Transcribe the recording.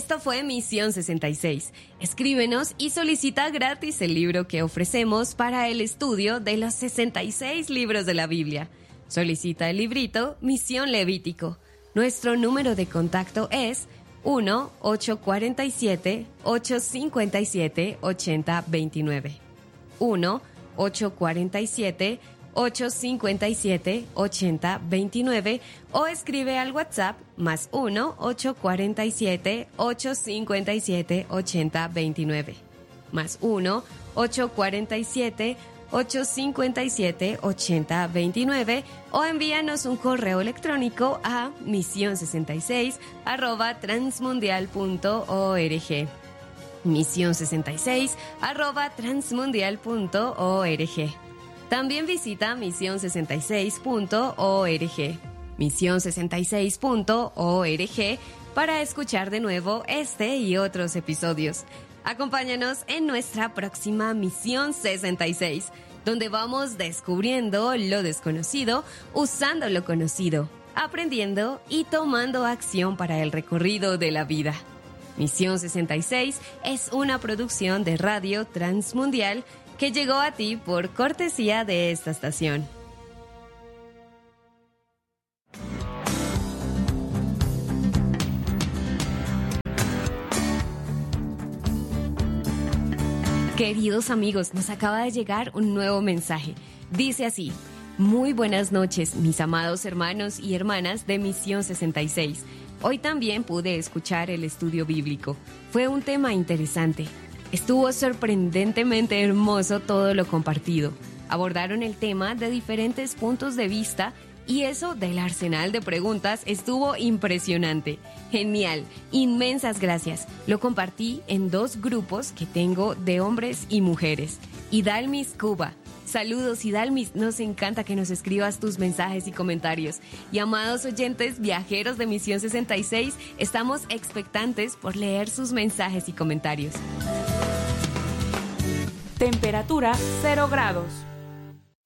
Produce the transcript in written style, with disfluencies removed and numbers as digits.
Esto fue Misión 66. Escríbenos y solicita gratis el libro que ofrecemos para el estudio de los 66 libros de la Biblia. Solicita el librito Misión Levítico. Nuestro número de contacto es 1-847-857-8029. 1-847-857-8029 o escribe al WhatsApp más 1-847-857-8029. Más 1-847-857-8029 o envíanos un correo electrónico a misión66@transmundial.org. misión66@transmundial.org. También visita misión66.org. misión66.org para escuchar de nuevo este y otros episodios. Acompáñanos en nuestra próxima Misión 66, donde vamos descubriendo lo desconocido, usando lo conocido, aprendiendo y tomando acción para el recorrido de la vida. Misión 66 es una producción de Radio Transmundial que llegó a ti por cortesía de esta estación. Queridos amigos, nos acaba de llegar un nuevo mensaje. Dice así: muy buenas noches, mis amados hermanos y hermanas de Misión 66. Hoy también pude escuchar el estudio bíblico. Fue un tema interesante. Estuvo sorprendentemente hermoso todo lo compartido. Abordaron el tema de diferentes puntos de vista y eso del arsenal de preguntas estuvo impresionante. Genial, inmensas gracias. Lo compartí en 2 grupos que tengo de hombres y mujeres. Idalmis Cuba. Saludos, Idalmis, nos encanta que nos escribas tus mensajes y comentarios. Y amados oyentes viajeros de Misión 66, estamos expectantes por leer sus mensajes y comentarios. Temperatura 0 grados.